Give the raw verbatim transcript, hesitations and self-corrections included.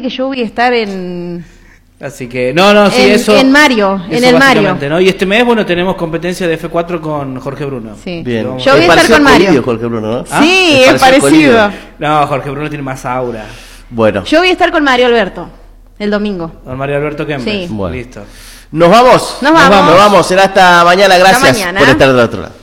que yo voy a estar en... Así que, no, no, sí, en, eso... En Mario, eso en el Mario. ¿no? Y este mes, bueno, tenemos competencia de F cuatro con Jorge Bruno. Sí. Bien. Vamos- Yo voy a estar con Mario. Colidio, Jorge Bruno, ¿no? ¿Ah? Sí, ¿Es es parecido parecido. Colidio? No, Jorge Bruno tiene más aura. Bueno, Yo voy a estar con Mario Alberto, el domingo. Don Mario Alberto Kempes. Sí. Bueno. Listo. nos vamos. Nos vamos. Nos vamos. Será hasta mañana. Gracias mañana. por estar del otro lado.